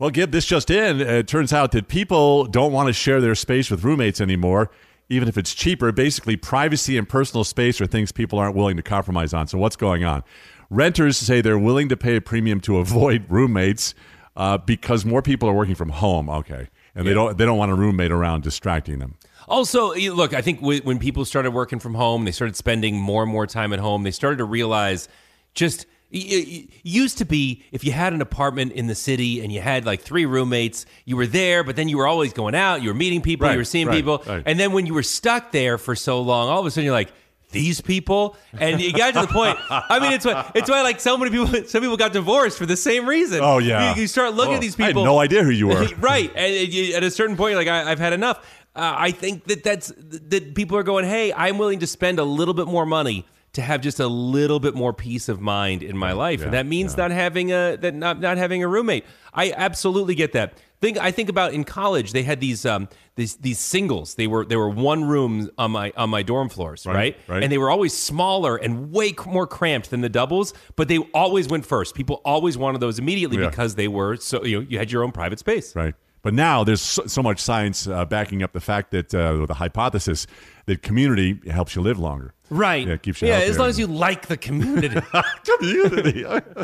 Well, Gib, this just in. It turns out that people don't want to share their space with roommates anymore, even if it's cheaper. Basically, privacy and personal space are things people aren't willing to compromise on. So what's going on? Renters say they're willing to pay a premium to avoid roommates because more people are working from home. Okay. And they don't want a roommate around distracting them. Also, look, I think when people started working from home, they started spending more and more time at home. They started to realize just it used to be if you had an apartment in the city and you had like 3 roommates, you were there, but then you were always going out, you were meeting people, you were seeing people. Right. And then when you were stuck there for so long, all of a sudden you're like, these people? And you got to the point. I mean, it's why like so many people, some people got divorced for the same reason. Oh, yeah. You start looking at these people. I had no idea who you were. Right. And at a certain point, you're like, I've had enough. I think that people are going, hey, I'm willing to spend a little bit more money to have just a little bit more peace of mind in my life, and that means not having a roommate. I absolutely get that. I think about in college, they had these singles. They were one room on my dorm floors, right? And they were always smaller and way more cramped than the doubles, but they always went first. People always wanted those immediately because they were so you had your own private space, right? But now there's so much science backing up the fact that the hypothesis that community helps you live longer. Right. Yeah, it keeps you healthier. As long as you like the community. Community.